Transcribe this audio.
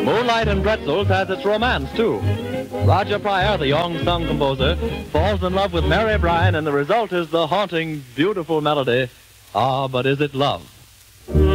Moonlight and Pretzels has its romance, too. Roger Pryor, the young song composer, falls in love with Mary Bryan, and the result is the haunting, beautiful melody, Ah, But Is It Love?